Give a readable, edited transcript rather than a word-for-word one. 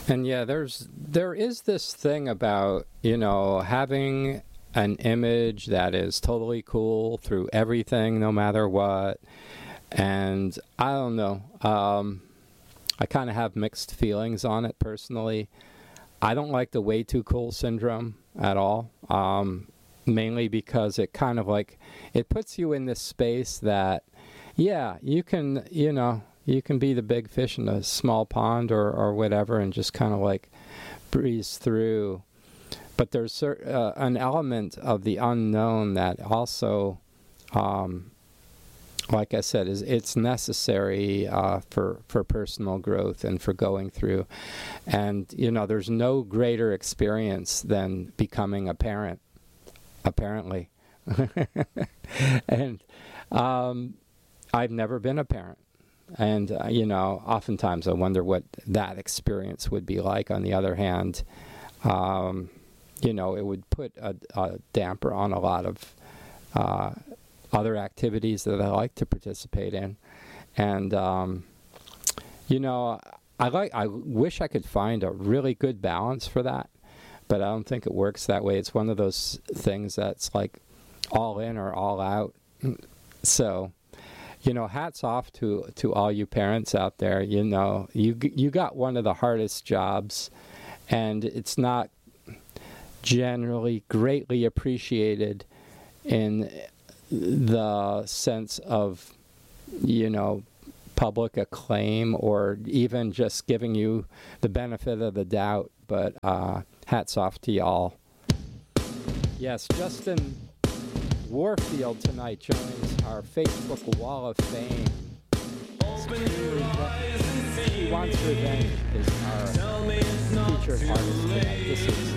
And yeah, there is this thing about, having an image that is totally cool through everything, no matter what. And I don't know. I kind of have mixed feelings on it personally. I don't like the way too cool syndrome at all. Mainly because it kind of it puts you in this space that, yeah, you can, you can be the big fish in a small pond or whatever and just kind of breeze through. But there's an element of the unknown that also, like I said, it's necessary for personal growth and for going through. And, there's no greater experience than becoming a parent, apparently. And I've never been a parent. And, oftentimes I wonder what that experience would be like. On the other hand, it would put a damper on a lot of other activities that I like to participate in. And, I wish I could find a really good balance for that, but I don't think it works that way. It's one of those things that's all in or all out. So, hats off to all you parents out there. You got one of the hardest jobs, and it's not generally greatly appreciated in the sense of, public acclaim or even just giving you the benefit of the doubt. But hats off to y'all. Yes, Justin Warfield tonight joins our Facebook Wall of Fame. He Wants Revenge is our featured artist tonight. This is